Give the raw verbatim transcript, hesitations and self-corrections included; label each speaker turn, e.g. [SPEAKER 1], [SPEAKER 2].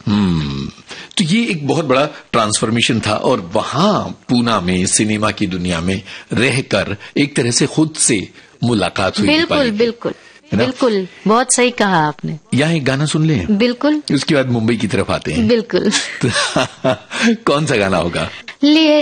[SPEAKER 1] हम्म तो ये एक बहुत बड़ा ट्रांसफॉर्मेशन था और वहां पूना में सिनेमा की दुनिया में रहकर एक तरह से खुद से मुलाकात हुई।
[SPEAKER 2] बिल्कुल बिल्कुल बिल्कुल, बहुत सही कहा आपने।
[SPEAKER 1] यहाँ एक गाना सुन लें।
[SPEAKER 2] बिल्कुल।
[SPEAKER 1] उसके बाद मुंबई की तरफ आते हैं।
[SPEAKER 2] बिल्कुल।
[SPEAKER 1] कौन सा गाना होगा?
[SPEAKER 2] लिए